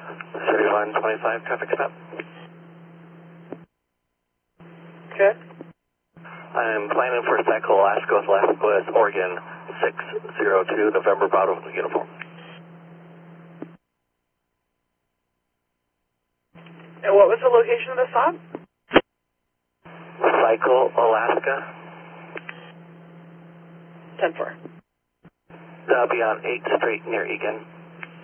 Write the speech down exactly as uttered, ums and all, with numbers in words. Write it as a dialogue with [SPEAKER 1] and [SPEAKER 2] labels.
[SPEAKER 1] thirty-one twenty-five, traffic stop.
[SPEAKER 2] Okay.
[SPEAKER 1] I'm planning for Cycle Alaska with Alaska with Oregon six zero two, November Bravo uniform.
[SPEAKER 2] And what was the location of the stop?
[SPEAKER 1] Cycle Alaska.
[SPEAKER 2] ten four.
[SPEAKER 1] That'll be on eighth Street near Egan.